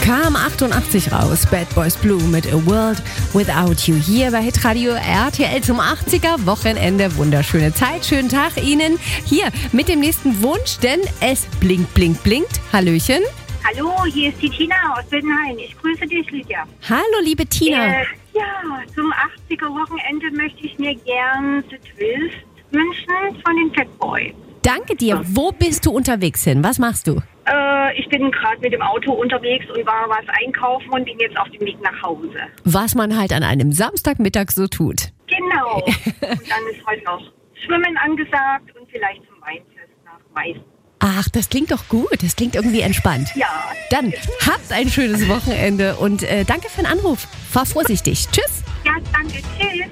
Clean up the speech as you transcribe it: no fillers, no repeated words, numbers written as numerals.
Kam 88 raus, Bad Boys Blue mit A World Without You. Hier bei Hitradio RTL zum 80er Wochenende. Wunderschöne Zeit, schönen Tag Ihnen. Hier mit dem nächsten Wunsch, denn es blinkt, blinkt, blinkt. Hallöchen. Hallo, hier ist die Tina aus Wittenhain. Ich grüße dich, Lydia. Hallo, liebe Tina. Ja, zum 80er Wochenende möchte ich mir gern The Twist wünschen von den Fatboy. Danke dir. Wo bist du unterwegs hin? Was machst du? Ich bin gerade mit dem Auto unterwegs und war was einkaufen und bin jetzt auf dem Weg nach Hause. Was man halt an einem Samstagmittag so tut. Genau. Und dann ist heute noch Schwimmen angesagt und vielleicht zum Weinfest nach Meißen. Ach, das klingt doch gut. Das klingt irgendwie entspannt. Ja. Dann habt ein schönes Wochenende und danke für den Anruf. Fahr vorsichtig. Tschüss. Ja, danke. Tschüss.